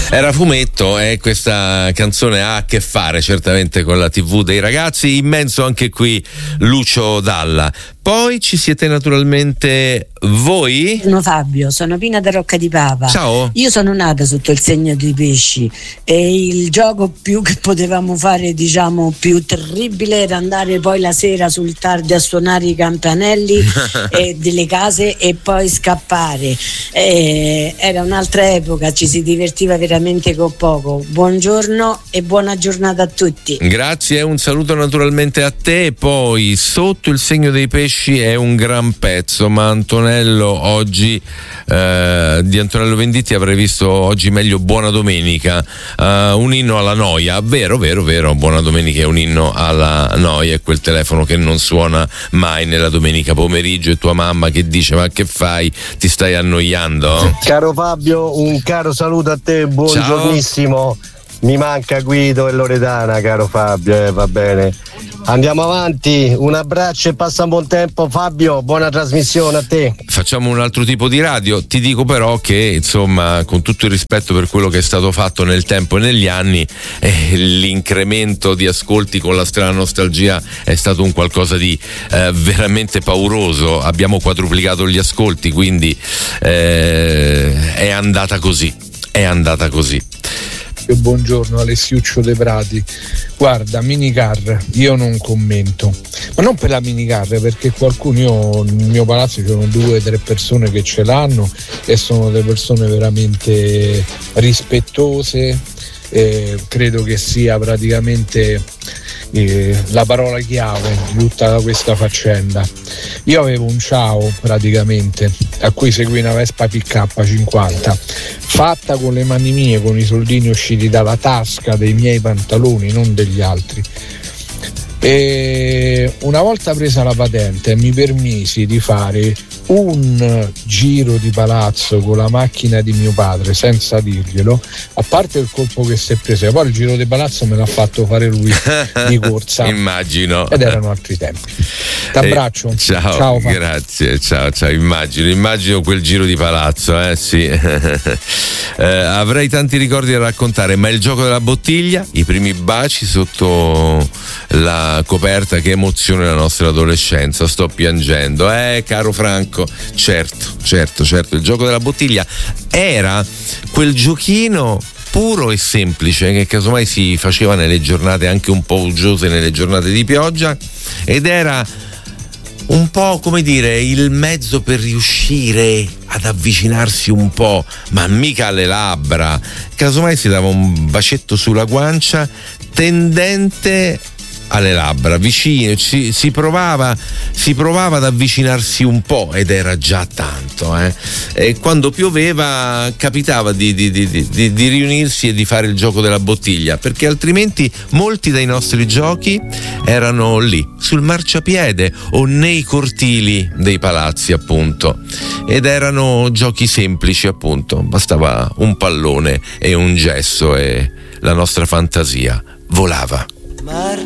Era Fumetto e questa canzone ha a che fare certamente con la TV dei ragazzi. Immenso anche qui Lucio Dalla. Poi ci siete naturalmente voi. Sono Fabio, sono Pina da Rocca di Papa. Ciao. Io sono nata sotto il segno dei pesci e il gioco più che potevamo fare, diciamo, più terribile era andare poi la sera sul tardi a suonare i campanelli delle case e poi scappare. Era un'altra epoca, ci si divertiva veramente con poco. Buongiorno e buona giornata a tutti. Grazie, un saluto naturalmente a te. Poi Sotto il segno dei pesci è un gran pezzo, ma Antonello oggi di Antonello Venditti avrei visto oggi meglio Buona Domenica, un inno alla noia. Vero, Buona Domenica è un inno alla noia, è quel telefono che non suona mai nella domenica pomeriggio e tua mamma che dice: ma che fai, ti stai annoiando? Caro Fabio, un caro saluto a te, buongiornissimo. Ciao. Mi manca Guido e Loredana, caro Fabio, va bene. Andiamo avanti, un abbraccio e passa un buon tempo. Fabio, buona trasmissione a te. Facciamo un altro tipo di radio, ti dico però che insomma, con tutto il rispetto per quello che è stato fatto nel tempo e negli anni, l'incremento di ascolti con la strana nostalgia è stato un qualcosa di veramente pauroso. Abbiamo quadruplicato gli ascolti, quindi è andata così. Buongiorno, Alessiuccio De Prati. Guarda, minicar io non commento, ma non per la minicar, perché io nel mio palazzo ci sono 2 o 3 persone che ce l'hanno e sono delle persone veramente rispettose. Credo che sia praticamente la parola chiave di tutta questa faccenda. Io avevo un Ciao praticamente, a cui seguì una Vespa PK50 fatta con le mani mie, con i soldini usciti dalla tasca dei miei pantaloni, non degli altri. E una volta presa la patente mi permisi di fare un giro di palazzo con la macchina di mio padre senza dirglielo, a parte il colpo che si è preso, poi il giro di palazzo me l'ha fatto fare lui di corsa. Immagino. Ed erano altri tempi. T'abbraccio. Ciao, grazie. Ciao. Immagino quel giro di palazzo, sì. Avrei tanti ricordi da raccontare, ma il gioco della bottiglia, i primi baci sotto la coperta, che emozione la nostra adolescenza. Sto piangendo, caro Franco. Certo, il gioco della bottiglia era quel giochino puro e semplice che casomai si faceva nelle giornate anche un po' uggiose, nelle giornate di pioggia, ed era un po', come dire, il mezzo per riuscire ad avvicinarsi un po', ma mica alle labbra. Casomai si dava un bacetto sulla guancia tendente alle labbra, vicino, si provava ad avvicinarsi un po', ed era già tanto, E quando pioveva capitava di riunirsi e di fare il gioco della bottiglia, perché altrimenti molti dei nostri giochi erano lì sul marciapiede o nei cortili dei palazzi, appunto, ed erano giochi semplici, appunto, bastava un pallone e un gesso e la nostra fantasia volava.